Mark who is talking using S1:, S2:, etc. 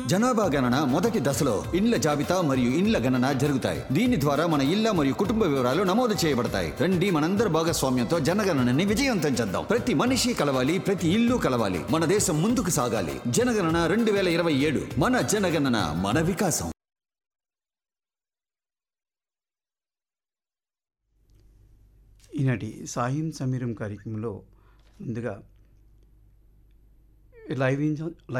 S1: జనాభా గణన మొదటి దశలో ఇండ్ల జాబితా మరియు ఇండ్ల గణన జరుగుతాయి. దీని ద్వారా మన ఇళ్ల మరియు కుటుంబ వివరాలు నమోదు చేయబడతాయి. రండి మనందరి భాగస్వామ్యంతో జనగణనని విజయవంతం చేద్దాం. ప్రతి మనిషి కలవాలి, ప్రతి ఇల్లు కలవాలి. మన దేశం ముందుకు సాగాలి. జనగణన 2027. మన జనగణన, మన వికాసం.
S2: ఈనాటి సాయం సమీరం కార్యక్రమంలో ముందుగా లైవ్